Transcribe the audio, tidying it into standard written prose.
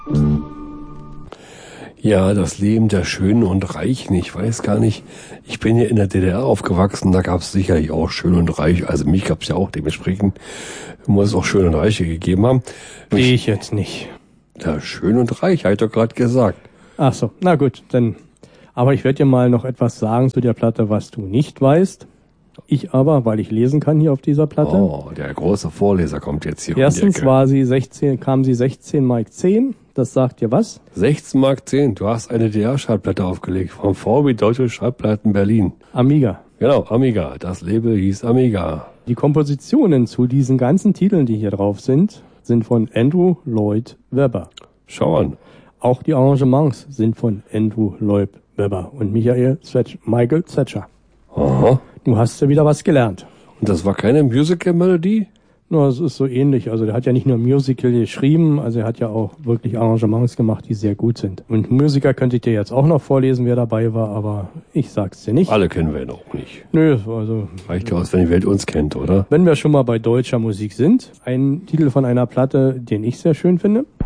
Ja, das Leben der Schönen und Reichen. Ich weiß gar nicht, ich bin ja in der DDR aufgewachsen, da gab es sicherlich auch Schön und Reich. Also mich gab es ja auch, dementsprechend muss es auch Schön und Reiche gegeben haben. Ich jetzt nicht. Ja, Schön und Reich, habe ich doch gerade gesagt. Ach so, na gut, dann. Aber ich werde dir mal noch etwas sagen zu der Platte, was du nicht weißt. Ich aber, weil ich lesen kann hier auf dieser Platte. Oh, der große Vorleser kommt jetzt hier. Erstens kam sie 16 Mark 10. Das sagt dir was? 16 Mark 10. Du hast eine DR-Schallplatte aufgelegt vom VW Deutsche Schallplatten Berlin. Amiga. Genau, Amiga. Das Label hieß Amiga. Die Kompositionen zu diesen ganzen Titeln, die hier drauf sind von Andrew Lloyd Webber. Schau an. Auch die Arrangements sind von Andrew Lloyd Webber und Michael Zetscher. Aha. Du hast ja wieder was gelernt. Und das war keine Musical-Melodie? Na, es ist so ähnlich. Also der hat ja nicht nur Musical geschrieben, also er hat ja auch wirklich Arrangements gemacht, die sehr gut sind. Und Musiker könnte ich dir jetzt auch noch vorlesen, wer dabei war, aber ich sag's dir nicht. Alle kennen wir noch nicht. Nö, also... Reicht ja aus, wenn die Welt uns kennt, oder? Wenn wir schon mal bei deutscher Musik sind, ein Titel von einer Platte, den ich sehr schön finde.